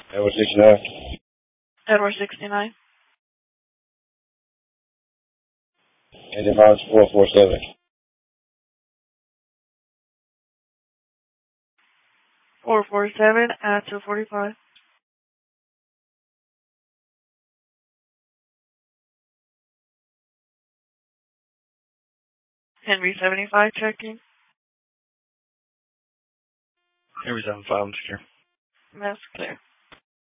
Edward 69. Edward 69. Engine miles 447. 447 at 245. Henry 75 checking. Henry 75, I'm secure. That's clear.